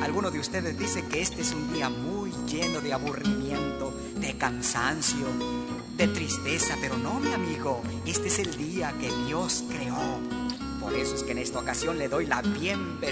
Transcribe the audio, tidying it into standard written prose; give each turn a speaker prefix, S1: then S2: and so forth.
S1: Algunos de ustedes dicen que este es un día muy lleno de aburrimiento, de cansancio, de tristeza, pero no, mi amigo, este es el día que Dios creó. Por eso es que en esta ocasión le doy la bienvenida